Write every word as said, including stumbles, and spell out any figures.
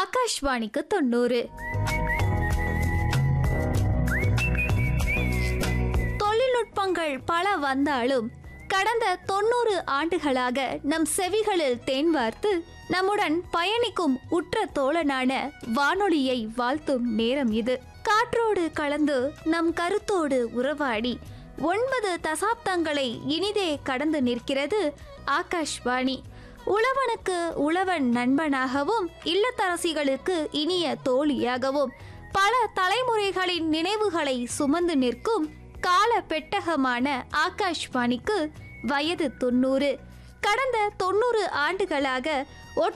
ஆகாஷ்வாணிக்கு தொண்ணூறு. தொழில்நுட்பங்கள் பல வந்தாலும் கடந்த தொண்ணூறு ஆண்டுகளாக நம் செவிகளில் தேன் வார்த்து நம்முடன் பயணிக்கும் உற்ற தோழனான வானொலியை வாழ்த்தும் நேரம் இது. காற்றோடு கலந்து நம் கருத்தோடு உறவாடி ஒன்பது தசாப்தங்களை இனிதே கடந்து நிற்கிறது ஆகாஷ்வாணி. உழவனுக்கு உழவன் நண்பனாகவும் இல்லத்தரசிகளுக்கு இனிய தோழியாகவும் பல தலைமுறைகளின் நினைவுகளை சுமந்து நிற்கும் கால பெட்டகமான ஆகாஷ்வாணிக்கு வயது தொண்ணூறு. கடந்த தொண்ணூறு ஆண்டுகளாக